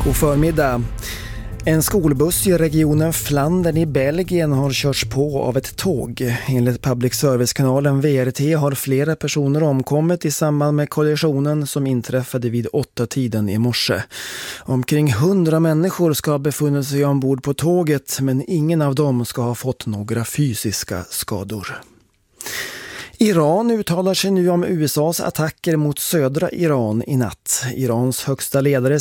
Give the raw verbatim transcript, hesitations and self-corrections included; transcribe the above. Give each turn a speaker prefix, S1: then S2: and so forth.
S1: God förmiddag. En skolbuss i regionen Flandern i Belgien har körts på av ett tåg. Enligt public service-kanalen V R T har flera personer omkommit i samband med kollisionen som inträffade vid åtta tiden i morse. Omkring hundra människor ska ha befunnit sig ombord på tåget, men ingen av dem ska ha fått några fysiska skador. Iran uttalar sig nu om U S A:s attacker mot södra Iran i natt. Irans högsta ledare